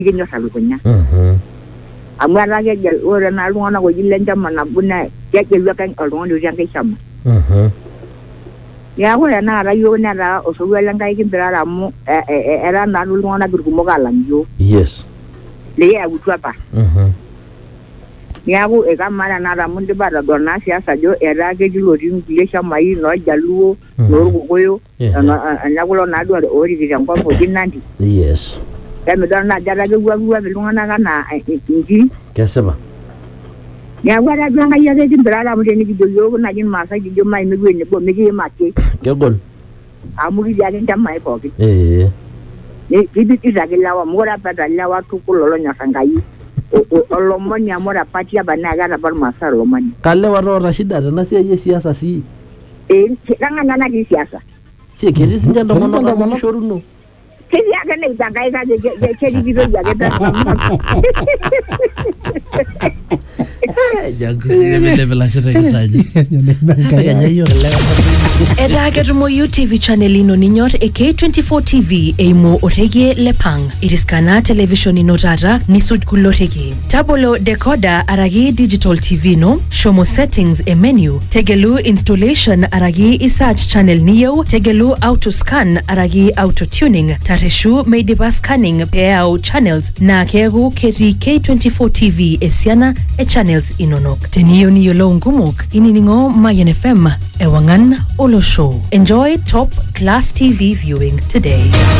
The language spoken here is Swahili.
kinyo salukunya amara ke gel ora na lungana ko jilenda mana buna ya ke kan olongo yang ke chama ya ko na ra yo na ra o so wela ngai kin dara mu era na lungana gurgumo galanjo yes le ya utwa pa ya ko e kamara na ra munde bara dona siasa jo era ke julo dim le chama yi no jaluo no goyo na ko na do ori ki jango ko dinandi yes kami dona jara ke gwa bilungana kana inji keseba ya wara janga ya ke ndara mu ni gido na jin masa gido mai mi gwe ne bo mi ge make ke gol amuri ya ke tamai ko ki ni gido izage lawa mora pada lawa tu ko lolo nya sangai o lomoni amora patia banaga na bar masa lomani kalle waro rashida na siasa si kanga nana di siasa si ke zinja ndo mono shoruno kezi aka ne daga ika je gido ya ke ta Eragerumo UTV channel ino ninyor AK24 TV eimo orege lepang iriskana television ino rara nisud kulorege tabolo decoder aragi digital TV no shomo settings e menu tegelu installation aragi search channel niyo tegelu auto scan aragi auto tuning tareshu made scanning peao channels na kegu keti K24 TV esiana e channels inonok teniyo niyo lo ngumuk ininingo Mayan FM ewangan Olo Show. Enjoy top class TV viewing today.